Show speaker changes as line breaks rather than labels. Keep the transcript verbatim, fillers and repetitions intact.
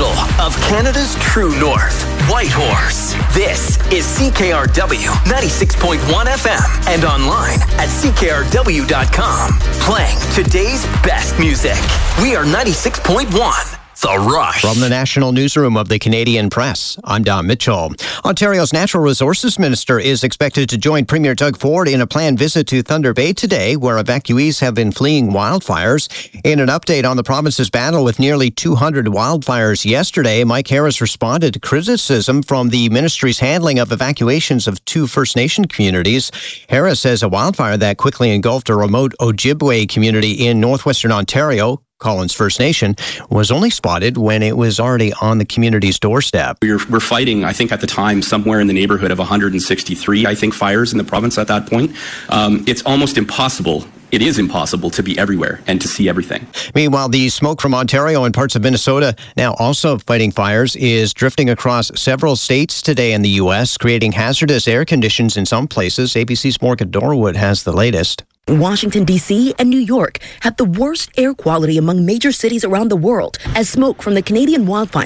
capital of Canada's true north, Whitehorse. This is C K R W ninety-six point one F M and online at C K R W dot com. Playing today's best music. We are ninety-six point one. The Rush.
From the National Newsroom of the Canadian Press, I'm Don Mitchell. Ontario's Natural Resources Minister is expected to join Premier Doug Ford in a planned visit to Thunder Bay today, where evacuees have been fleeing wildfires. In an update on the province's battle with nearly two hundred wildfires yesterday, Mike Harris responded to criticism from the ministry's handling of evacuations of two First Nation communities. Harris says a wildfire that quickly engulfed a remote Ojibwe community in northwestern Ontario, Collins First Nation, was only spotted when it was already on the community's doorstep.
We're, we're fighting, I think at the time, somewhere in the neighborhood of one hundred sixty-three, I think, fires in the province at that point. Um, it's almost impossible. It is impossible to be everywhere and to see everything.
Meanwhile, the smoke from Ontario and parts of Minnesota, now also fighting fires, is drifting across several states today in the U S, creating hazardous air conditions in some places. A B C's Morgan Dorwood has the latest.
Washington, D C and New York have the worst air quality among major cities around the world as smoke from the Canadian wildfire